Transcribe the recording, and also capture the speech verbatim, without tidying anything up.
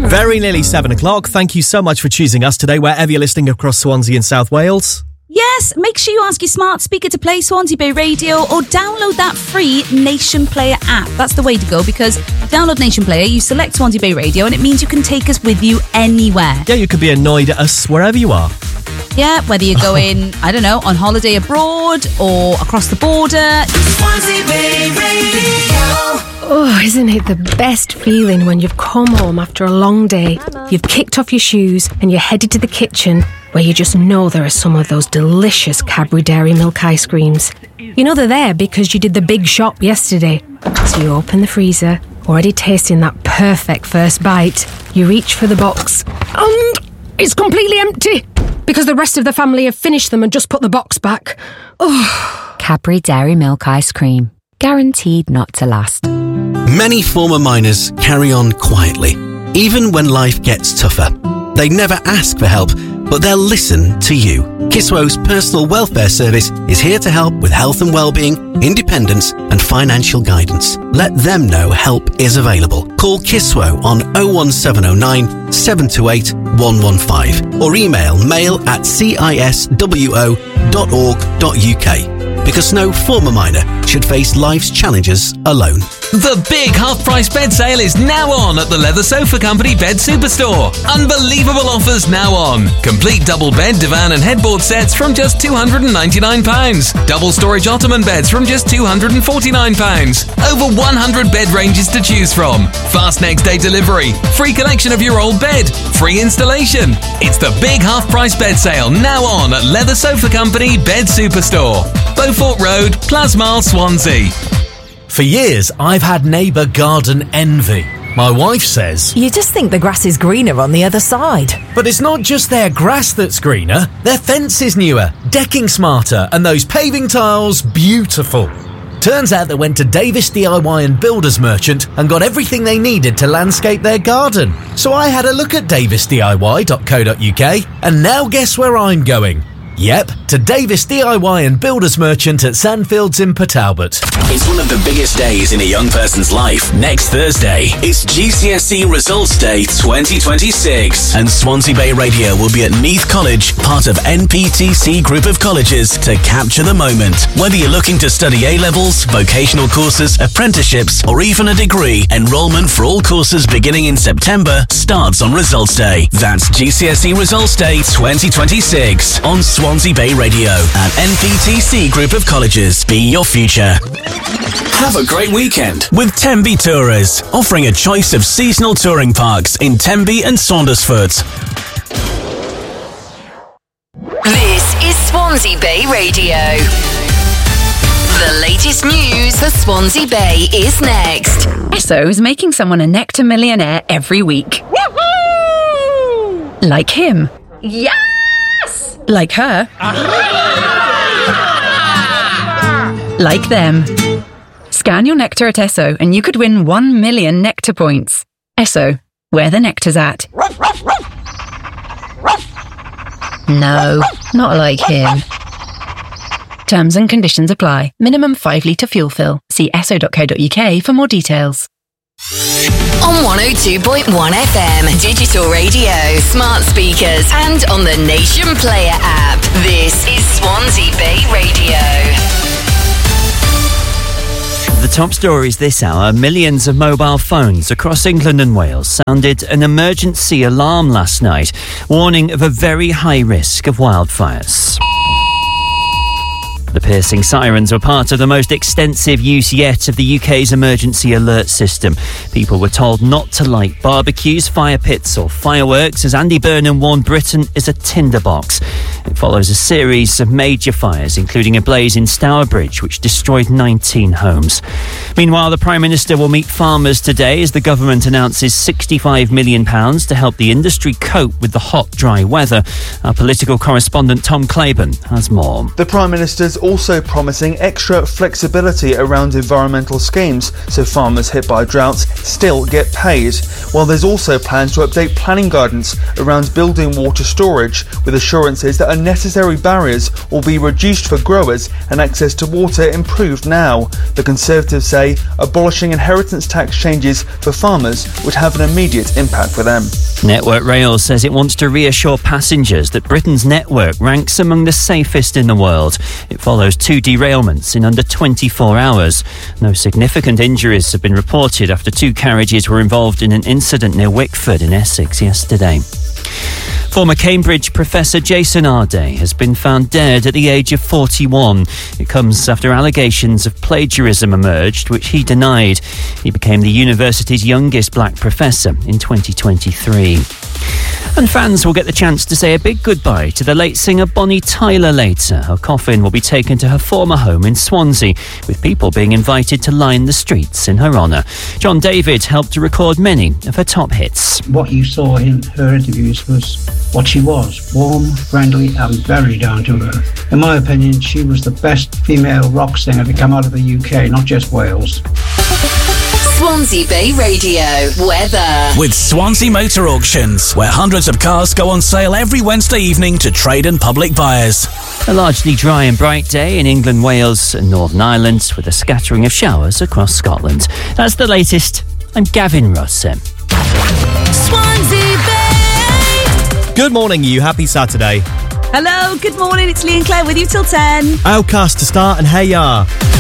Very nearly seven o'clock. Thank you so much for choosing us today, wherever you're listening across Swansea and South Wales. Yes, make sure you ask your smart speaker to play Swansea Bay Radio or download that free Nation Player app. That's the way to go, because download Nation Player, you select Swansea Bay Radio, and it means you can take us with you anywhere. Yeah, you could be annoyed at us wherever you are. Yeah, whether you're going, I don't know, on holiday abroad or across the border. Swansea Bay Radio. Oh, isn't it the best feeling when you've come home after a long day, you've kicked off your shoes and you're headed to the kitchen where you just know there are some of those delicious Cadbury Dairy Milk ice creams. You know they're there because you did the big shop yesterday. So you open the freezer, already tasting that perfect first bite. You reach for the box and it's completely empty because the rest of the family have finished them and just put the box back. Oh. Cadbury Dairy Milk ice cream. Guaranteed not to last. Many former miners carry on quietly, even when life gets tougher. They never ask for help, but they'll listen to you. Kiswo's personal welfare service is here to help with health and well-being, independence and financial guidance. Let them know help is available. Call Kiswo on oh one seven oh nine, seven two eight, one one five or email mail at ciswo dot org dot uk. Because no former miner should face life's challenges alone. The big half-price bed sale is now on at the Leather Sofa Company Bed Superstore. Unbelievable offers now on. Complete double bed, divan and headboard sets from just two hundred ninety-nine pounds. Double storage ottoman beds from just two hundred forty-nine pounds. Over one hundred bed ranges to choose from. Fast next day delivery. Free collection of your old bed. Free installation. It's the big half-price bed sale now on at Leather Sofa Company Bed Superstore. Beaufort Road, Plasmar, Swansea. For years, I've had neighbour garden envy. My wife says, you just think the grass is greener on the other side. But it's not just their grass that's greener. Their fence is newer, decking smarter, and those paving tiles beautiful. Turns out they went to Davis D I Y and Builders Merchant and got everything they needed to landscape their garden. So I had a look at davis d i y dot co dot u k, and now guess where I'm going? Yep, to Davis D I Y and Builders Merchant at Sandfields in Port Talbot. It's one of the biggest days in a young person's life. Next Thursday, it's G C S E Results Day twenty twenty-six. And Swansea Bay Radio will be at Neath College, part of N P T C group of colleges, to capture the moment. Whether you're looking to study A-levels, vocational courses, apprenticeships, or even a degree, enrolment for all courses beginning in September starts on Results Day. That's G C S E Results Day twenty twenty-six on Swansea Swansea Bay Radio and N P T C Group of Colleges. Be your future. Have a great weekend with Tenby Tourers, offering a choice of seasonal touring parks in Tenby and Saundersfoot. This is Swansea Bay Radio. The latest news for Swansea Bay is next. Esso is making someone a Nectar millionaire every week. Woo-hoo! Like him. Yeah! Like her. Like them. Scan your Nectar at Esso and you could win one million Nectar points. Esso, where the nectar's at. No, not like him. Terms and conditions apply. Minimum five litre fuel fill. See esso dot co dot u k for more details. On one oh two point one F M, digital radio, smart speakers, and on the Nation Player app. This is Swansea Bay Radio. The top stories this hour: millions of mobile phones across England and Wales sounded an emergency alarm last night, warning of a very high risk of wildfires. The piercing sirens were part of the most extensive use yet of the U K's emergency alert system. People were told not to light barbecues, fire pits or fireworks, as Andy Burnham warned Britain is a tinderbox. It follows a series of major fires, including a blaze in Stourbridge, which destroyed nineteen homes. Meanwhile, the Prime Minister will meet farmers today as the government announces sixty-five million pounds to help the industry cope with the hot, dry weather. Our political correspondent Tom Claiborne has more. The Prime Minister's also promising extra flexibility around environmental schemes so farmers hit by droughts still get paid, while there's also plans to update planning guidance around building water storage with assurances that unnecessary barriers will be reduced for growers and access to water improved now. The Conservatives say abolishing inheritance tax changes for farmers would have an immediate impact for them. Network Rail says it wants to reassure passengers that Britain's network ranks among the safest in the world. It follows two derailments in under twenty-four hours. No significant injuries have been reported after two carriages were involved in an incident near Wickford in Essex yesterday. Former Cambridge professor Jason Arday has been found dead at the age of forty-one. It comes after allegations of plagiarism emerged, which he denied. He became the university's youngest black professor in twenty twenty-three. And fans will get the chance to say a big goodbye to the late singer Bonnie Tyler later. Her coffin will be taken to her former home in Swansea, with people being invited to line the streets in her honour. John David helped to record many of her top hits. What you saw in her interviews was what she was, warm, friendly and very down to earth. In my opinion, she was the best female rock singer to come out of the U K, not just Wales. Swansea Bay Radio weather. With Swansea Motor Auctions, where hundreds of cars go on sale every Wednesday evening to trade and public buyers. A largely dry and bright day in England, Wales and Northern Ireland, with a scattering of showers across Scotland. That's the latest. I'm Gavin Russell. Swansea Bay. Good morning, you. Happy Saturday. Hello, good morning. It's Lee and Claire with you till ten. Outcast to start and Hey Ya.